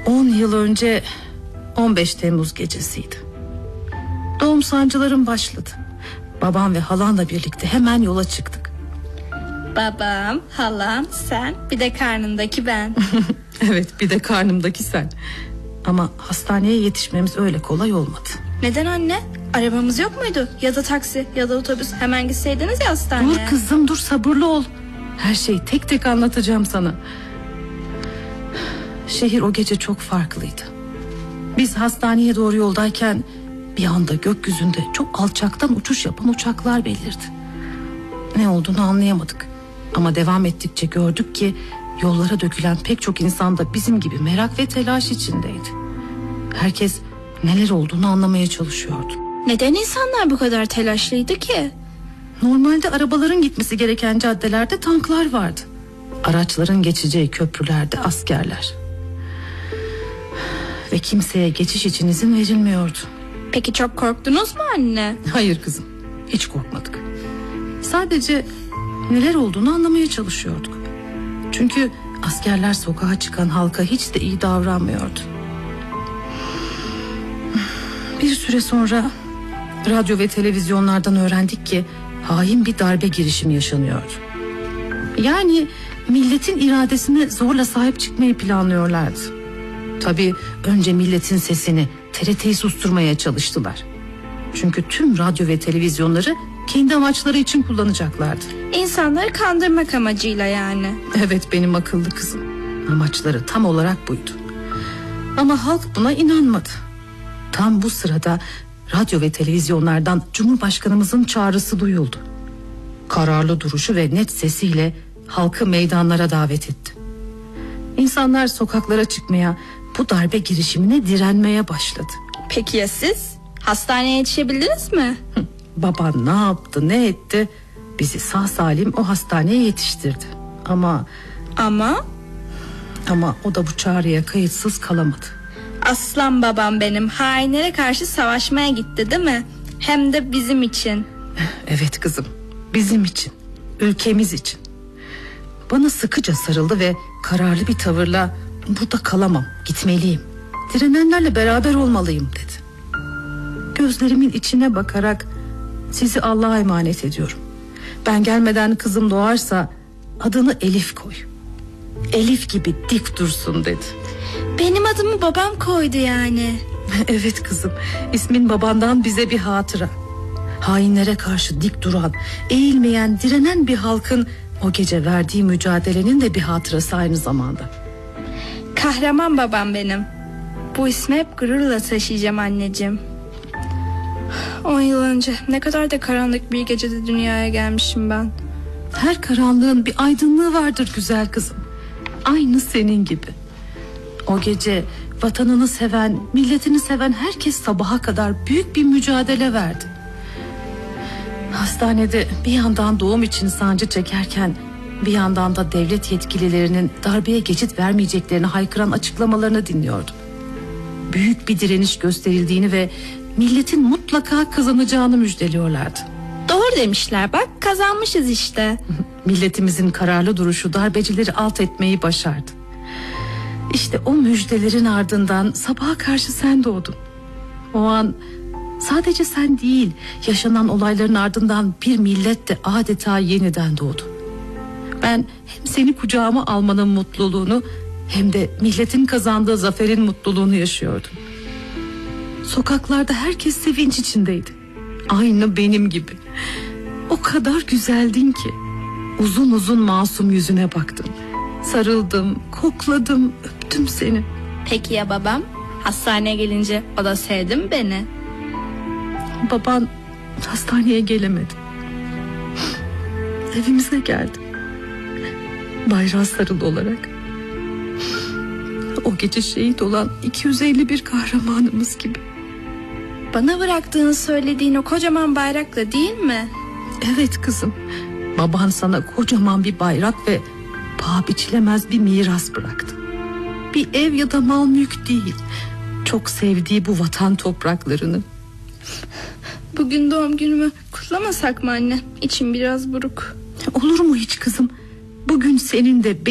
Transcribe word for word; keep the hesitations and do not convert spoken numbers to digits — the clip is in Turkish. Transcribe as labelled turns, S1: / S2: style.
S1: On yıl önce on beş Temmuz gecesiydi. Doğum sancılarım başladı. Babam ve halanla birlikte hemen yola çıktık.
S2: Babam, halam, sen, bir de karnındaki ben.
S1: Evet, bir de karnımdaki sen. Ama hastaneye yetişmemiz öyle kolay olmadı.
S2: Neden anne? Arabamız yok muydu? Ya da taksi ya da otobüs, hemen gitseydiniz ya hastaneye.
S1: Dur kızım, dur, sabırlı ol. Her şeyi tek tek anlatacağım sana. Şehir o gece çok farklıydı. Biz hastaneye doğru yoldayken bir anda gökyüzünde çok alçaktan uçuş yapan uçaklar belirdi. Ne olduğunu anlayamadık. Ama devam ettikçe gördük ki yollara dökülen pek çok insan da bizim gibi merak ve telaş içindeydi. Herkes neler olduğunu anlamaya çalışıyordu.
S2: Neden insanlar bu kadar telaşlıydı ki?
S1: Normalde arabaların gitmesi gereken caddelerde tanklar vardı. Araçların geçeceği köprülerde askerler. Ve kimseye geçiş için izin verilmiyordu.
S2: Peki çok korktunuz mu anne?
S1: Hayır kızım, hiç korkmadık. Sadece neler olduğunu anlamaya çalışıyorduk. Çünkü askerler sokağa çıkan halka hiç de iyi davranmıyordu. Bir süre sonra radyo ve televizyonlardan öğrendik ki hain bir darbe girişimi yaşanıyordu. Yani milletin iradesine zorla sahip çıkmayı planlıyorlardı. Tabii önce milletin sesini, T R T'yi susturmaya çalıştılar. Çünkü tüm radyo ve televizyonları kendi amaçları için kullanacaklardı.
S2: İnsanları kandırmak amacıyla yani.
S1: Evet benim akıllı kızım. Amaçları tam olarak buydu. Ama halk buna inanmadı. Tam bu sırada radyo ve televizyonlardan Cumhurbaşkanımızın çağrısı duyuldu. Kararlı duruşu ve net sesiyle halkı meydanlara davet etti. İnsanlar sokaklara çıkmaya, bu darbe girişimine direnmeye başladı.
S2: Peki ya siz? Hastaneye yetişebildiniz mi?
S1: Baban ne yaptı, ne etti? Bizi sağ salim o hastaneye yetiştirdi. Ama...
S2: Ama?
S1: Ama o da bu çağrıya kayıtsız kalamadı.
S2: Aslan babam benim, hainlere karşı savaşmaya gitti değil mi? Hem de bizim için.
S1: Evet kızım, bizim için, ülkemiz için. Bana sıkıca sarıldı ve kararlı bir tavırla burada kalamam, gitmeliyim. Direnenlerle beraber olmalıyım dedi. Gözlerimin içine bakarak sizi Allah'a emanet ediyorum. Ben gelmeden kızım doğarsa adını Elif koy. Elif gibi dik dursun dedi.
S2: Benim adımı babam koydu yani.
S1: Evet kızım, ismin babandan bize bir hatıra. Hainlere karşı dik duran, eğilmeyen, direnen bir halkın o gece verdiği mücadelenin de bir hatırası aynı zamanda.
S2: Kahraman babam benim. Bu ismi hep gururla taşıyacağım anneciğim. On yıl önce ne kadar da karanlık bir gecede dünyaya gelmişim ben.
S1: Her karanlığın bir aydınlığı vardır güzel kızım. Aynı senin gibi. O gece vatanını seven, milletini seven herkes sabaha kadar büyük bir mücadele verdi. Hastanede bir yandan doğum için sancı çekerken bir yandan da devlet yetkililerinin darbeye geçit vermeyeceklerini haykıran açıklamalarını dinliyordum. Büyük bir direniş gösterildiğini ve milletin mutlaka kazanacağını müjdeliyorlardı.
S2: Doğru demişler, bak kazanmışız işte.
S1: Milletimizin kararlı duruşu darbecileri alt etmeyi başardı. İşte o müjdelerin ardından sabaha karşı sen doğdun. O an sadece sen değil, yaşanan olayların ardından bir millet de adeta yeniden doğdu. Ben hem seni kucağıma almanın mutluluğunu hem de milletin kazandığı zaferin mutluluğunu yaşıyordum. Sokaklarda herkes sevinç içindeydi. Aynı benim gibi. O kadar güzeldin ki. Uzun uzun masum yüzüne baktım. Sarıldım, kokladım, öptüm seni.
S2: Peki ya babam? Hastaneye gelince o da sevdi mi beni?
S1: Baban hastaneye gelemedi. Evimize geldi. Bayrağı sarılı olarak. O gece şehit olan iki yüz elli bir kahramanımız gibi.
S2: Bana bıraktığını söylediğin o kocaman bayrakla değil mi?
S1: Evet kızım. Baban sana kocaman bir bayrak ve paha biçilemez bir miras bıraktı. Bir ev ya da mal mülk değil. Çok sevdiği bu vatan topraklarını.
S2: Bugün doğum günümü kutlamasak mı anne? İçim biraz buruk.
S1: Olur mu hiç kızım? Bugün senin de